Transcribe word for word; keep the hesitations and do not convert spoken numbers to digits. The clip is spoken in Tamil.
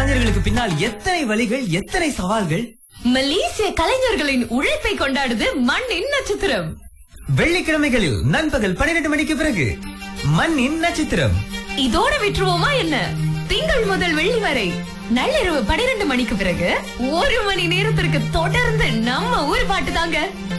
கலைஞர்களுக்கு பின்னால் எத்தனை வழிகள், எத்தனை சவால்கள். மலேசிய கலைஞர்களின் உழைப்பை கொண்டாடுது மண்ணின் நட்சத்திரம். வெள்ளிக்கிழமைகளில் நண்பகல் பன்னிரண்டு மணிக்கு பிறகு மண்ணின் நட்சத்திரம். இதோட விட்டுருவோமா என்ன? திங்கள் முதல் வெள்ளி வரை நள்ளிரவு பன்னிரண்டு மணிக்கு பிறகு ஒரு மணி நேரத்திற்கு தொடர்ந்து நம்ம ஊர் பாட்டு தாங்க.